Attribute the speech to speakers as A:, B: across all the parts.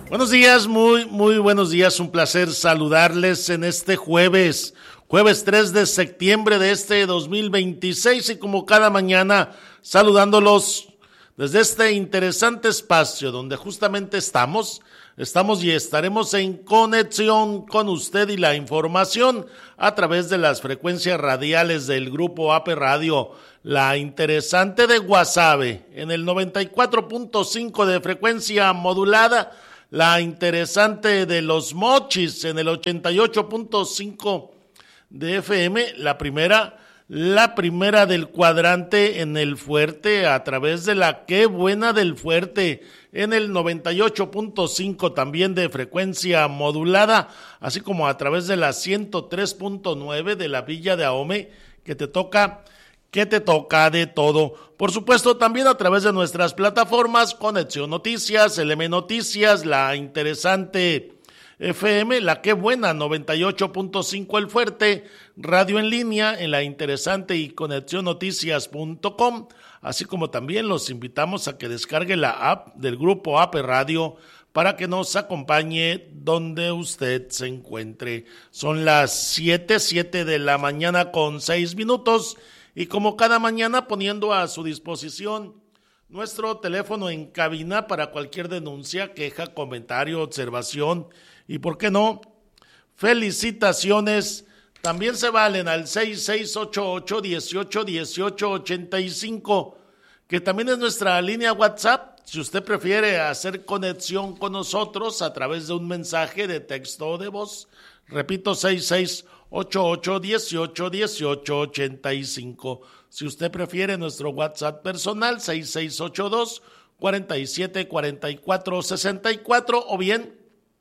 A: Buenos días, muy buenos días, un placer saludarles en este jueves 3 de septiembre de este 2026 y como cada mañana saludándolos desde este interesante espacio donde justamente estamos y estaremos en conexión con usted y la información a través de las frecuencias radiales del Grupo AP Radio, la interesante de Guasave en el 94.5 de frecuencia modulada, la interesante de Los Mochis en el 88.5 de FM, la primera del cuadrante en el Fuerte a través de la Qué Buena del Fuerte en el 98.5 también de frecuencia modulada, así como a través de la 103.9 de la Villa de Ahome, que te toca de todo. Por supuesto, también a través de nuestras plataformas, Conexión Noticias, LM Noticias, la interesante FM, la Qué Buena, 98.5 El Fuerte, radio en línea en la interesante y conexionnoticias.com, así como también los invitamos a que descargue la app del Grupo AP Radio para que nos acompañe donde usted se encuentre. Son las 7 de la mañana con 6 minutos. Y como cada mañana poniendo a su disposición nuestro teléfono en cabina para cualquier denuncia, queja, comentario, observación y, ¿por qué no?, felicitaciones. También se valen al 6688-181885, que también es nuestra línea WhatsApp. Si usted prefiere hacer conexión con nosotros a través de un mensaje de texto o de voz, repito, 6688-181885. Si usted prefiere nuestro WhatsApp personal, 6682-474464, o bien,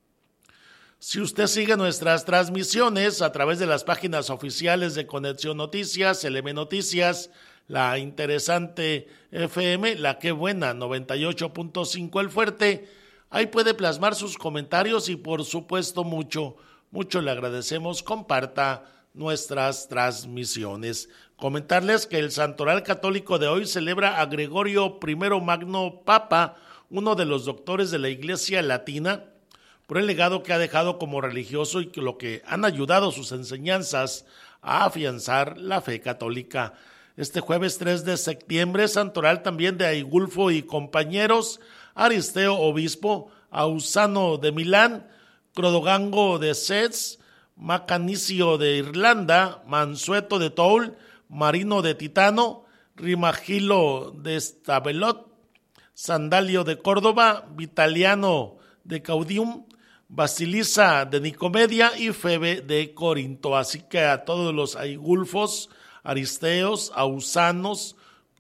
A: si usted sigue nuestras transmisiones a través de las páginas oficiales de Conexión Noticias, LM Noticias, la interesante FM, la Qué Buena, 98.5 El Fuerte, ahí puede plasmar sus comentarios y por supuesto mucho le agradecemos, comparta nuestras transmisiones. Comentarles que el Santoral Católico de hoy celebra a Gregorio I Magno Papa, uno de los doctores de la Iglesia Latina, por el legado que ha dejado como religioso y lo que han ayudado sus enseñanzas a afianzar la fe católica. Este jueves 3 de septiembre, Santoral también de Aigulfo y compañeros, Aristeo Obispo, Ausano de Milán, Crodogango de Sets, Macanicio de Irlanda, Mansueto de Toul, Marino de Titano, Rimagilo de Stavelot, Sandalio de Córdoba, Vitaliano de Caudium, Basilisa de Nicomedia y Febe de Corinto. Así que a todos los aigulfos, aristeos, ausanos,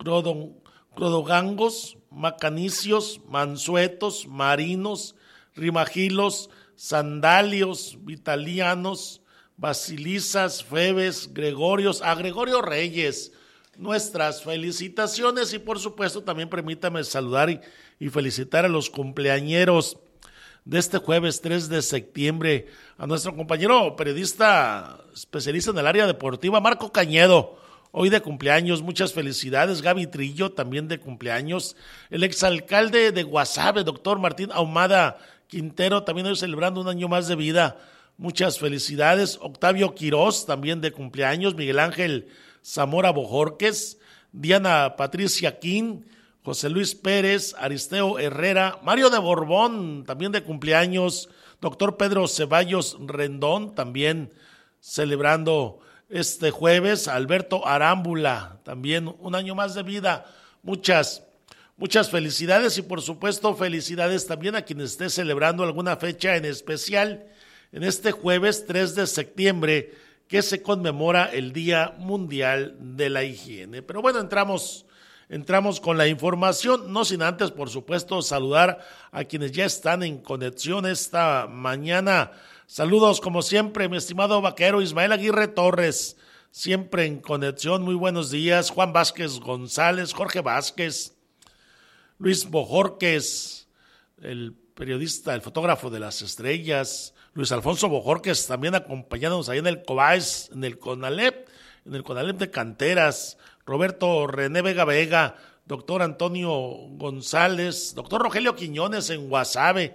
A: crodogangos, macanicios, mansuetos, marinos, rimagilos, sandalios, vitalianos, basilisas, febes, gregorios, a Gregorio Reyes, nuestras felicitaciones y por supuesto también permítame saludar y felicitar a los cumpleañeros de este jueves 3 de septiembre, a nuestro compañero periodista especialista en el área deportiva, Marco Cañedo, hoy de cumpleaños, muchas felicidades. Gaby Trillo, también de cumpleaños. El exalcalde de Guasave, doctor Martín Ahumada Quintero, también hoy celebrando un año más de vida, muchas felicidades. Octavio Quirós, también de cumpleaños. Miguel Ángel Zamora Bojorques, Diana Patricia Quín, José Luis Pérez, Aristeo Herrera, Mario de Borbón, también de cumpleaños, doctor Pedro Ceballos Rendón, también celebrando este jueves, Alberto Arámbula, también un año más de vida, muchas felicidades y por supuesto felicidades también a quien esté celebrando alguna fecha en especial en este jueves 3 de septiembre que se conmemora el Día Mundial de la Higiene. Pero bueno, entramos con la información, no sin antes, por supuesto, saludar a quienes ya están en conexión esta mañana. Saludos, como siempre, mi estimado vaquero Ismael Aguirre Torres, siempre en conexión, muy buenos días. Juan Vázquez González, Jorge Vázquez, Luis Bojorques, el periodista, el fotógrafo de las estrellas, Luis Alfonso Bojorques, también acompañándonos ahí en el COBAES, en el CONALEP de Canteras, Roberto René Vega, doctor Antonio González, doctor Rogelio Quiñones en Guasave,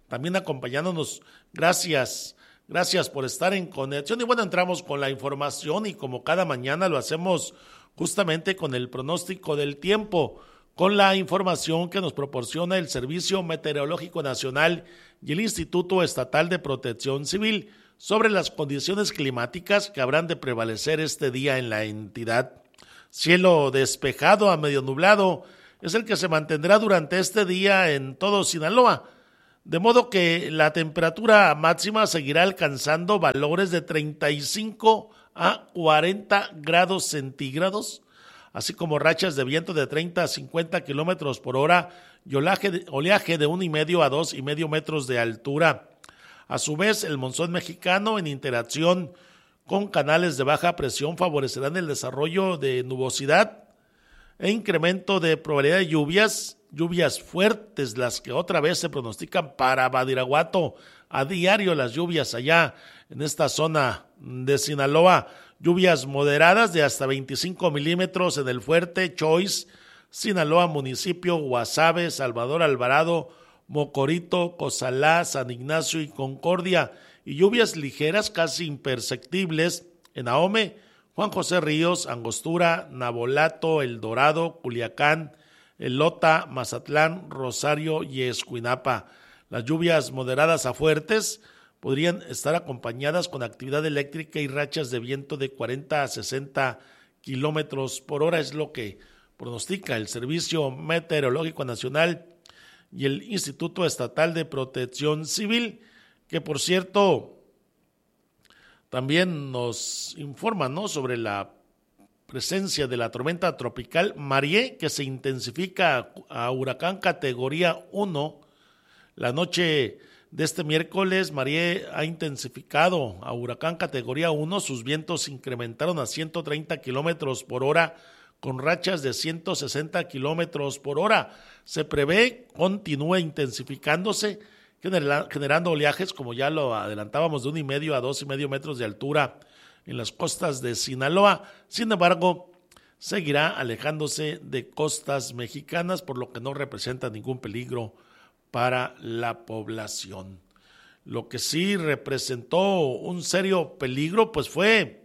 A: también acompañándonos. Gracias por estar en conexión. Y bueno, entramos con la información y como cada mañana lo hacemos justamente con el pronóstico del tiempo, con la información que nos proporciona el Servicio Meteorológico Nacional y el Instituto Estatal de Protección Civil sobre las condiciones climáticas que habrán de prevalecer este día en la entidad. Cielo despejado a medio nublado es el que se mantendrá durante este día en todo Sinaloa, de modo que la temperatura máxima seguirá alcanzando valores de 35 a 40 grados centígrados, así como rachas de viento de 30 a 50 kilómetros por hora y oleaje de 1,5 a 2,5 metros de altura. A su vez, el monzón mexicano, en interacción con canales de baja presión, favorecerán el desarrollo de nubosidad e incremento de probabilidad de lluvias fuertes, las que otra vez se pronostican para Badiraguato. A diario las lluvias allá en esta zona de Sinaloa, lluvias moderadas de hasta 25 milímetros en el Fuerte, Choix, Sinaloa, municipio, Guasave, Salvador Alvarado, Mocorito, Cozalá, San Ignacio y Concordia, y lluvias ligeras casi imperceptibles en Ahome, Juan José Ríos, Angostura, Nabolato, El Dorado, Culiacán, Elota, Mazatlán, Rosario y Escuinapa. Las lluvias moderadas a fuertes podrían estar acompañadas con actividad eléctrica y rachas de viento de 40 a 60 kilómetros por hora, es lo que pronostica el Servicio Meteorológico Nacional y el Instituto Estatal de Protección Civil, que por cierto también nos informa, ¿no?, sobre la presencia de la tormenta tropical Marié, que se intensifica a huracán categoría 1. La noche de este miércoles, Marié ha intensificado a huracán categoría 1, sus vientos incrementaron a 130 kilómetros por hora, con rachas de 160 kilómetros por hora. Se prevé continúe intensificándose, generando oleajes, como ya lo adelantábamos, de 1,5 a 2,5 metros de altura en las costas de Sinaloa. Sin embargo, seguirá alejándose de costas mexicanas, por lo que no representa ningún peligro para la población. Lo que sí representó un serio peligro, pues fue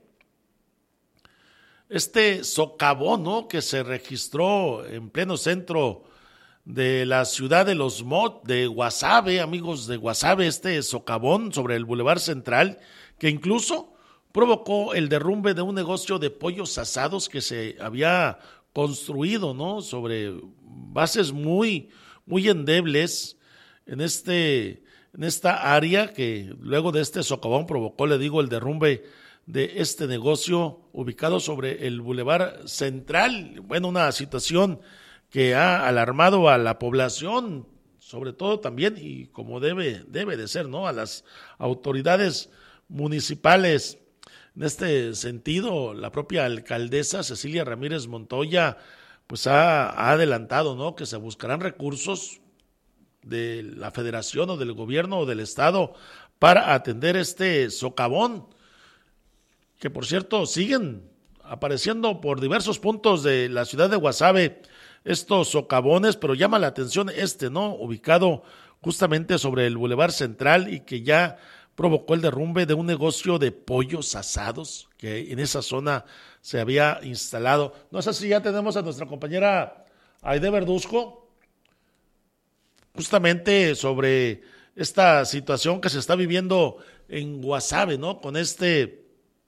A: este socavón, ¿no?, que se registró en pleno centro de la ciudad de de Guasave, amigos de Guasave, este socavón sobre el Boulevard Central, que incluso provocó el derrumbe de un negocio de pollos asados que se había construido, ¿no?, sobre bases muy endebles en esta área, que luego de este socavón provocó, le digo, el derrumbe de este negocio ubicado sobre el Boulevard Central. Bueno, una situación que ha alarmado a la población, sobre todo también, y como debe de ser, ¿no?, a las autoridades municipales. En este sentido, la propia alcaldesa Cecilia Ramírez Montoya pues ha adelantado, ¿no?, que se buscarán recursos de la federación o del gobierno o del estado para atender este socavón, que por cierto siguen apareciendo por diversos puntos de la ciudad de Guasave estos socavones, pero llama la atención ¿no?, ubicado justamente sobre el Boulevard Central y que ya provocó el derrumbe de un negocio de pollos asados que en esa zona se había instalado. No sé si ya tenemos a nuestra compañera Aide Verduzco, justamente sobre esta situación que se está viviendo en Guasave, ¿no?, con este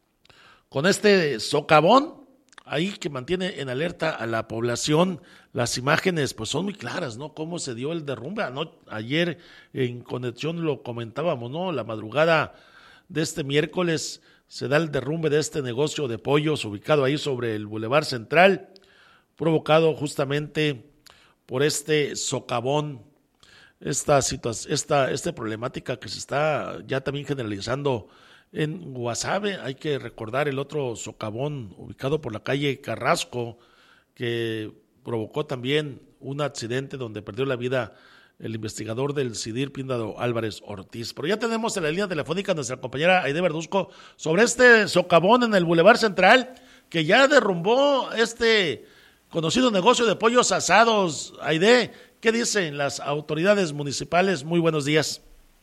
A: socavón ahí que mantiene en alerta a la población. Las imágenes pues son muy claras, ¿no?, cómo se dio el derrumbe. Ayer en conexión lo comentábamos, ¿no?, la madrugada de este miércoles se da el derrumbe de este negocio de pollos ubicado ahí sobre el Boulevard Central, provocado justamente por este socavón, esta problemática que se está ya también generalizando en Guasave. Hay que recordar el otro socavón ubicado por la calle Carrasco, que provocó también un accidente donde perdió la vida el investigador del CIDIR, Píndaro Álvarez Ortiz. Pero ya tenemos en la línea telefónica a nuestra compañera Aide Verduzco sobre este socavón en el Boulevard Central que ya derrumbó este conocido negocio de pollos asados. Aide, ¿qué dicen las autoridades municipales? Muy buenos días.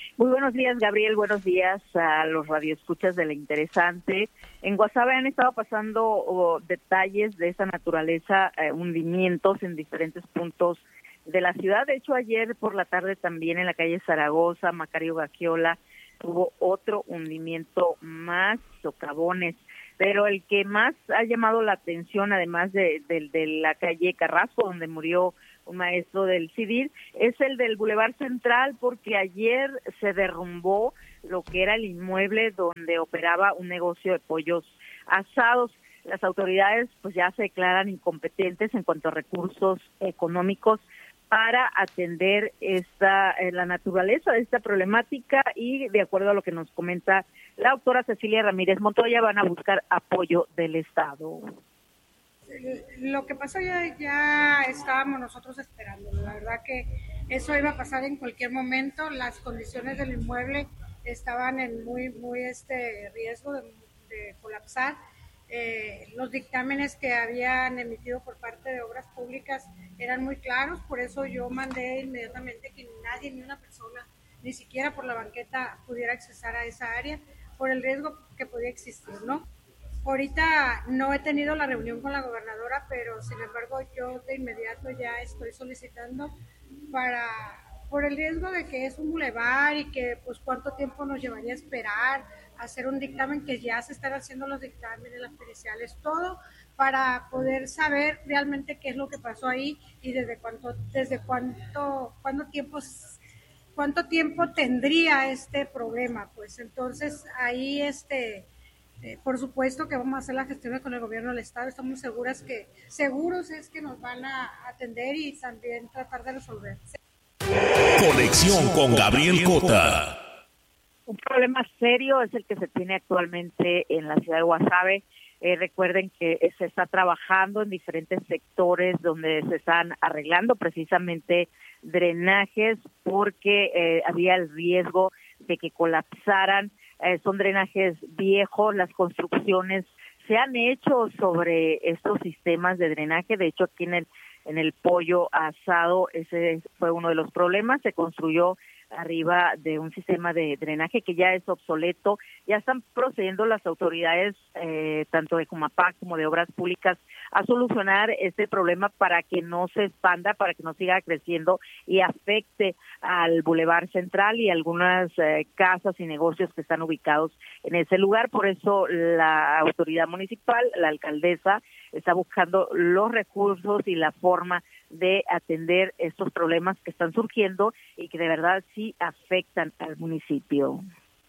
B: Muy buenos días, Gabriel. Buenos días a los radioescuchas de La Interesante. En Guasave han estado pasando detalles de esa naturaleza, hundimientos en diferentes puntos de la ciudad. De hecho, ayer por la tarde también en la calle Zaragoza, Macario Gagiola, hubo otro hundimiento más, socavones. Pero el que más ha llamado la atención, además de la calle Carrasco, donde murió un maestro del CIDIR, es el del Boulevard Central, porque ayer se derrumbó lo que era el inmueble donde operaba un negocio de pollos asados. Las autoridades pues ya se declaran incompetentes en cuanto a recursos económicos para atender la naturaleza de esta problemática, y de acuerdo a lo que nos comenta la doctora Cecilia Ramírez Montoya, van a buscar apoyo del Estado.
C: Lo que pasó ya estábamos nosotros esperando. La verdad que eso iba a pasar en cualquier momento. Las condiciones del inmueble estaban en muy riesgo de colapsar. Los dictámenes que habían emitido por parte de Obras Públicas eran muy claros, por eso yo mandé inmediatamente que nadie, ni una persona, ni siquiera por la banqueta pudiera accesar a esa área, por el riesgo que podía existir, ¿no? Ahorita no he tenido la reunión con la gobernadora, pero sin embargo yo de inmediato ya estoy solicitando por el riesgo de que es un bulevar y que pues cuánto tiempo nos llevaría a esperar, hacer un dictamen, que ya se están haciendo los dictámenes, las periciales, todo para poder saber realmente qué es lo que pasó ahí y cuánto tiempo tendría este problema. Pues entonces ahí por supuesto que vamos a hacer las gestiones con el gobierno del estado. Estamos seguros es que nos van a atender y también tratar de resolver.
D: Conexión con Gabriel Cota.
B: Un problema serio es el que se tiene actualmente en la ciudad de Guasave. Recuerden que se está trabajando en diferentes sectores donde se están arreglando precisamente drenajes porque había el riesgo de que colapsaran. Son drenajes viejos, las construcciones se han hecho sobre estos sistemas de drenaje. De hecho, aquí en el pollo asado, ese fue uno de los problemas. Se construyó arriba de un sistema de drenaje que ya es obsoleto. Ya están procediendo las autoridades, tanto de Comapac como de Obras Públicas, a solucionar este problema para que no se expanda, para que no siga creciendo y afecte al Boulevard Central y algunas casas y negocios que están ubicados en ese lugar. Por eso la autoridad municipal, la alcaldesa, está buscando los recursos y la forma de atender estos problemas que están surgiendo y que de verdad sí afectan al municipio.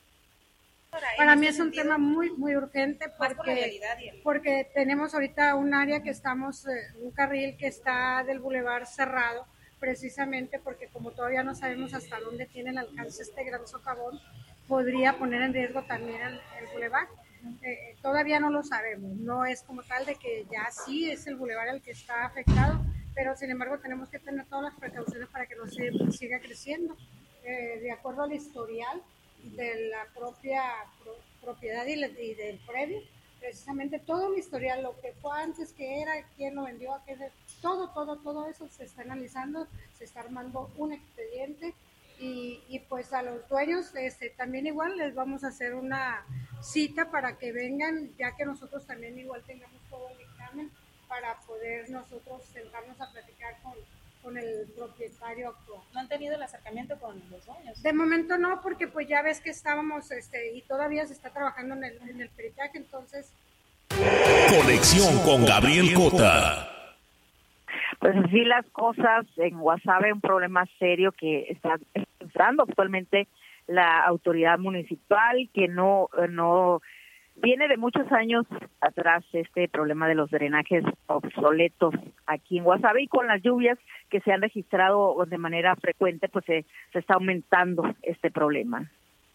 C: Para mí es un tema muy urgente porque tenemos ahorita un área que estamos, un carril que está del bulevar cerrado, precisamente porque como todavía no sabemos hasta dónde tiene el alcance este gran socavón, podría poner en riesgo también el bulevar. Todavía no lo sabemos, no es como tal de que ya sí es el bulevar el que está afectado, pero sin embargo tenemos que tener todas las precauciones para que no se siga creciendo. De acuerdo al historial de la propia propiedad y del predio, precisamente todo el historial, lo que fue antes, que era, quién lo vendió, todo eso se está analizando, se está armando un expediente y pues a los dueños también igual les vamos a hacer una cita para que vengan, ya que nosotros también igual tengamos todo el dictamen para poder nosotros sentarnos a platicar con el propietario actual.
E: ¿No han tenido el acercamiento con los dueños?
C: De momento no, porque pues ya ves que estábamos y todavía se está trabajando en el peritaje, entonces.
D: Conexión con Gabriel Cota.
B: Pues así las cosas en Guasave, un problema serio que está enfrentando actualmente la autoridad municipal, que no viene de muchos años atrás este problema de los drenajes obsoletos aquí en Guasave, y con las lluvias que se han registrado de manera frecuente, pues se está aumentando este problema.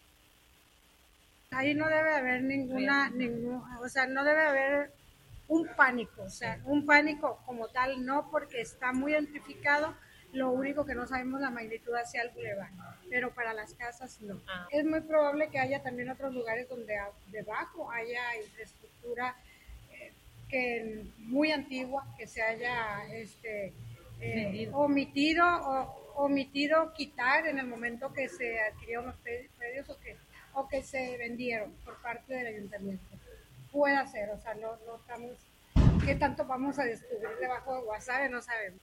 C: Ahí no debe haber no debe haber un pánico como tal, no, porque está muy identificado. Lo único que no sabemos la magnitud hacia el bulevar, pero para las casas no. Es muy probable que haya también otros lugares donde debajo haya infraestructura que muy antigua, que se haya omitido quitar en el momento que se adquirieron los predios o que se vendieron por parte del ayuntamiento. Puede ser, o sea, no estamos, ¿qué tanto vamos a descubrir debajo de Guasave? No sabemos.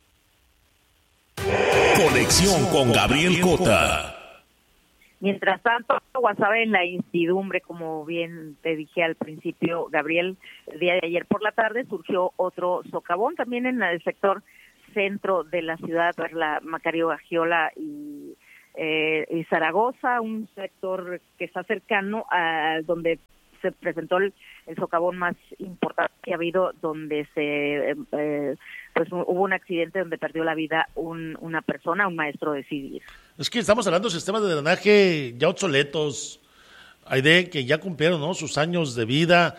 D: Conexión con Gabriel Cota.
B: Mientras tanto, Guasave en la incertidumbre, como bien te dije al principio, Gabriel, el día de ayer por la tarde surgió otro socavón también en el sector centro de la ciudad, la Macario Gagiola y Zaragoza, un sector que está cercano a donde se presentó el socavón más importante que ha habido, donde pues hubo un accidente donde perdió la vida una persona, un maestro de civil.
A: Es que estamos hablando de sistemas de drenaje ya obsoletos, Aide, que ya cumplieron, ¿no?, sus años de vida,